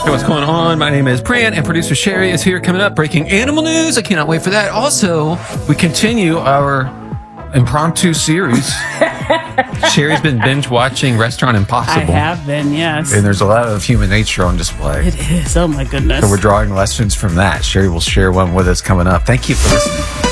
Hey, what's going on? My name is Pran, and producer Sherry is here. Coming up, breaking animal news. I cannot wait for that. Also, we continue our impromptu series. Sherry's been binge watching Restaurant Impossible. I have been, yes. And there's a lot of human nature on display. It is. Oh, my goodness. So we're drawing lessons from that. Sherry will share one with us coming up. Thank you for listening.